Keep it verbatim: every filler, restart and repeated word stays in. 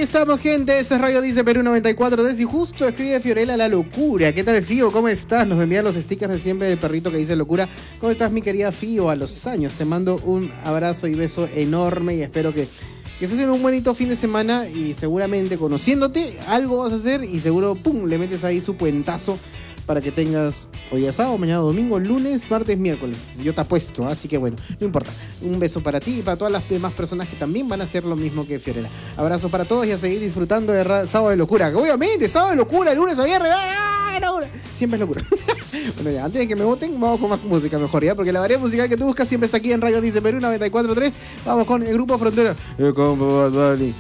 estamos, gente. Eso es Radio Dice Perú noventa y cuatro. Desde justo escribe Fiorella La Locura. ¿Qué tal, Fío? ¿Cómo estás? Nos envía los stickers de siempre del perrito que dice locura. ¿Cómo estás, mi querida Fío? A los años. Te mando un abrazo y beso enorme y espero que, que estés en un bonito fin de semana y seguramente conociéndote algo vas a hacer y seguro, pum, le metes ahí su puentazo para que tengas hoy día sábado, mañana domingo, lunes, martes, miércoles. Yo te apuesto, así que bueno, no importa. Un beso para ti y para todas las demás personas que también van a hacer lo mismo que Fiorella. Abrazo para todos y a seguir disfrutando de ra- Sábado de Locura. Obviamente, Sábado de Locura, lunes a viernes. ¡Ah, no! Siempre es locura. Bueno, ya, antes de que me voten, vamos con más música mejor, ¿ya? Porque la variedad musical que tú buscas siempre está aquí en Radio Dice Perú noventa y cuatro punto tres. Vamos con el Grupo Frontera.